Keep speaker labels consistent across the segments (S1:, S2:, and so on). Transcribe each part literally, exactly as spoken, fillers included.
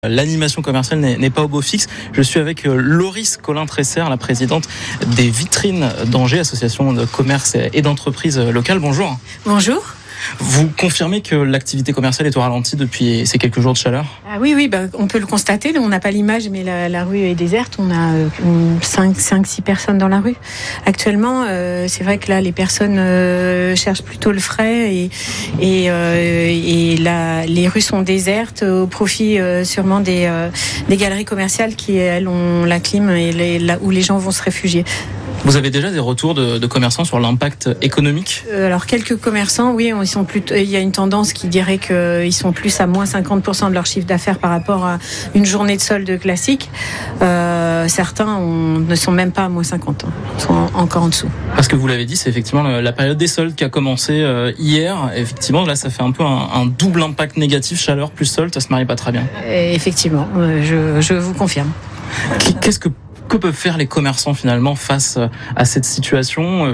S1: L'animation commerciale n'est, n'est pas au beau fixe. Je suis avec Loris Collin-Tresser, la présidente des Vitrines d'Angers, association de commerce et d'entreprise locale. Bonjour.
S2: Bonjour.
S1: Vous confirmez que l'activité commerciale est au ralenti depuis ces quelques jours de chaleur ?
S2: Ah oui, oui, bah, on peut le constater. On n'a pas l'image, mais la, la rue est déserte. On a cinq six personnes dans la rue. Actuellement, euh, c'est vrai que là, les personnes euh, cherchent plutôt le frais et, et, euh, et la, les rues sont désertes au profit euh, sûrement des, euh, des galeries commerciales qui, elles, ont la clim et les, là où les gens vont se réfugier.
S1: Vous avez déjà des retours de, de commerçants sur l'impact économique ?
S2: euh, Alors, quelques commerçants, oui, ils sont plutôt, il y a une tendance qui dirait qu'ils sont plus à moins cinquante pour cent de leur chiffre d'affaires par rapport à une journée de solde classique. Euh, certains ont, ne sont même pas à moins cinquante, hein, sont en, encore en dessous.
S1: Parce que vous l'avez dit, c'est effectivement la période des soldes qui a commencé euh, hier. Effectivement, là, ça fait un peu un, un double impact négatif, chaleur plus solde, ça se marie pas très bien.
S2: Et effectivement, euh, je, je vous confirme.
S1: Qu'est-ce que Que peuvent faire les commerçants finalement face à cette situation ?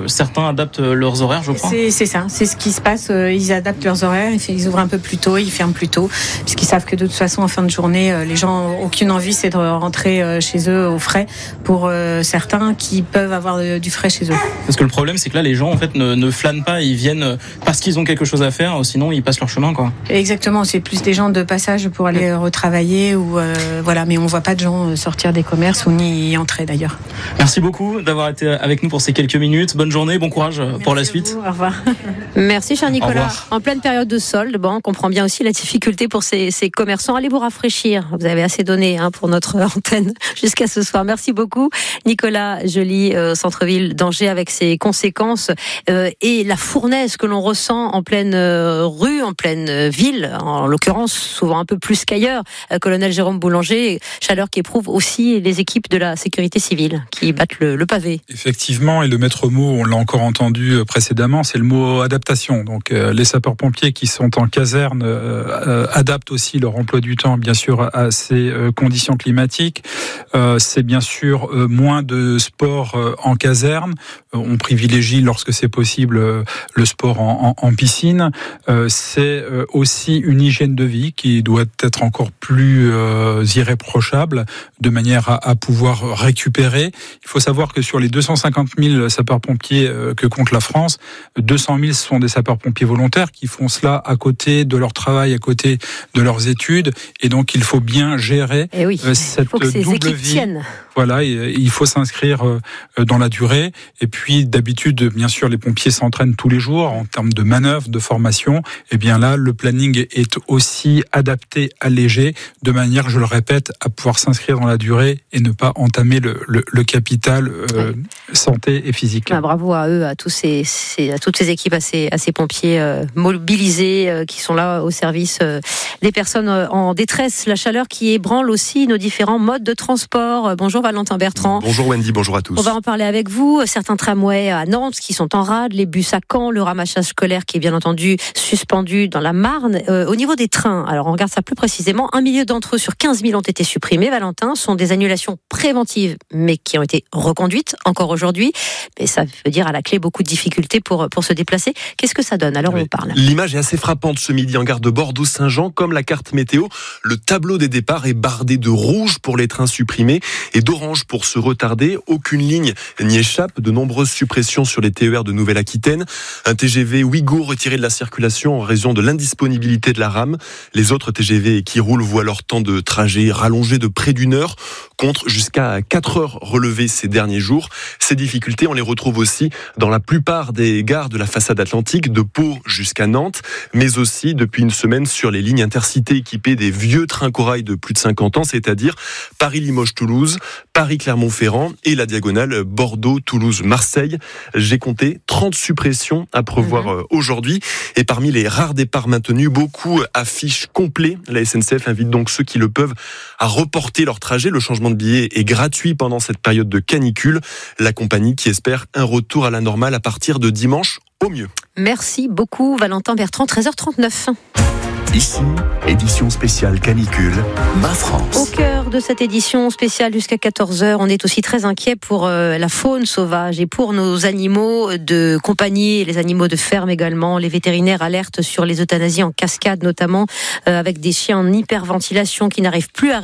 S1: Certains adaptent leurs horaires, je crois.
S2: C'est, c'est ça, c'est ce qui se passe. Ils adaptent leurs horaires, ils ouvrent un peu plus tôt, ils ferment plus tôt, puisqu'ils savent que de toute façon, en fin de journée, les gens n'ont aucune envie, c'est de rentrer chez eux au frais. Pour certains qui peuvent avoir du frais chez eux.
S1: Parce que le problème, c'est que là, les gens en fait ne, ne flânent pas, ils viennent parce qu'ils ont quelque chose à faire, sinon ils passent leur chemin, quoi.
S2: Exactement, c'est plus des gens de passage pour aller retravailler ou euh, voilà, mais on voit pas de gens sortir des commerces ou ni y entrer d'ailleurs.
S1: Merci beaucoup d'avoir été avec nous pour ces quelques minutes. Bonne journée, bon courage Merci pour la suite.
S2: Vous, au revoir.
S3: Merci cher Nicolas. En pleine période de solde, bon, on comprend bien aussi la difficulté pour ces, ces commerçants. Allez vous rafraîchir. Vous avez assez donné hein, pour notre antenne jusqu'à ce soir. Merci beaucoup Nicolas Joly, euh, centre-ville d'Angers avec ses conséquences euh, et la fournaise que l'on ressent en pleine euh, rue, en pleine ville, en l'occurrence souvent un peu plus qu'ailleurs. Euh, colonel Jérôme Boulanger, chaleur qui éprouve aussi les équipes de la sécurité civile qui battent le, le pavé.
S4: Effectivement, et le maître mot, on l'a encore entendu précédemment, c'est le mot adaptation. Donc euh, les sapeurs-pompiers qui sont en caserne euh, euh, adaptent aussi leur emploi du temps, bien sûr, à ces euh, conditions climatiques. Euh, c'est bien sûr euh, moins de sport euh, en caserne. Euh, on privilégie, lorsque c'est possible, euh, le sport en, en, en piscine. Euh, c'est euh, aussi une hygiène de vie qui doit être encore plus euh, irréprochable, de manière à, à pouvoir récupérer. Il faut savoir que sur les deux cent cinquante mille sapeurs-pompiers euh, que compte la France, deux cent mille sont des sapeurs-pompiers volontaires qui font cela à côté de leur travail, à côté de leurs études. Et donc, il faut bien gérer
S3: eh oui,
S4: euh, cette double vie.
S3: Tiennent.
S4: Voilà, et il faut s'inscrire dans la durée. Et puis, d'habitude, bien sûr, les pompiers s'entraînent tous les jours en termes de manœuvres, de formation. Et bien là, le planning est aussi adapté, allégé, de manière, je le répète, à pouvoir s'inscrire dans la durée et ne pas entamer le, le, le capital euh, ouais. santé et physique.
S3: Ah, bravo à eux, à tous ces, ces, à toutes ces équipes, à ces, à ces pompiers euh, mobilisés euh, qui sont là au service euh, des personnes euh, en détresse. La chaleur qui ébranle aussi nos différents modes de transport. Bonjour Valentin Bertrand.
S5: Bonjour Wendy, bonjour à tous.
S3: On va en parler avec vous. Certains tramways à Nantes qui sont en rade, les bus à Caen, le ramassage scolaire qui est bien entendu suspendu dans la Marne. Euh, au niveau des trains, alors on regarde ça plus précisément, un millier d'entre eux sur quinze mille ont été supprimés, Valentin, sont des annulations préventives mais qui ont été reconduites encore aujourd'hui. Mais ça veut dire à la clé beaucoup de difficultés pour, pour se déplacer. Qu'est-ce que ça donne ? Alors oui. On parle.
S5: L'image est assez frappante ce midi en gare de Bordeaux-Saint-Jean, comme la carte météo. Le tableau des départs est bardé de rouge pour les trains supprimés et d'orange pour se retarder. Aucune ligne n'y échappe. De nombreuses suppressions sur les T E R de Nouvelle-Aquitaine. Un T G V Ouigo retiré de la circulation en raison de l'indisponibilité de la rame. Les autres T G V qui roulent voient leur temps de trajet rallongé de près d'une heure, contre jusqu'à quatre heures relevées ces derniers jours. Ces difficultés, on les retrouve aussi dans la plupart des gares de la façade atlantique, de Pau jusqu'à Nantes, mais aussi depuis une semaine sur les lignes intercités équipées des vieux trains corail de plus de cinquante ans, c'est-à-dire Paris-Limoges-Toulouse, Paris-Clermont-Ferrand et la diagonale Bordeaux-Toulouse-Marseille. J'ai compté trente suppressions à prévoir mmh. aujourd'hui. Et parmi les rares départs maintenus, beaucoup affichent complet. La S N C F invite donc ceux qui le peuvent à reporter leur trajet. Le changement de billet est gratuit pendant cette période de canicule. La compagnie qui espère un retour à la normale à partir de dimanche au mieux.
S3: Merci beaucoup Valentin Bertrand, treize heures trente-neuf.
S6: Ici, édition spéciale canicule, Ma France.
S3: Au cœur de cette édition spéciale jusqu'à quatorze heures, on est aussi très inquiet pour euh, la faune sauvage et pour nos animaux de compagnie, les animaux de ferme également. Les vétérinaires alertent sur les euthanasies en cascade, notamment euh, avec des chiens en hyperventilation qui n'arrivent plus à